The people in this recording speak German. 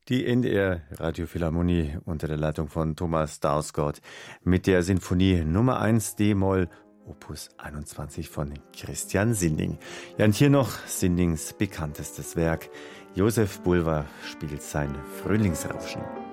Die NDR Radiophilharmonie unter der Leitung von Thomas Dausgaard mit der Sinfonie Nummer 1 D-Moll Opus 21 von Christian Sinding. Ja, und hier noch Sindings bekanntestes Werk. Josef Bulwer spielt sein Frühlingsrauschen.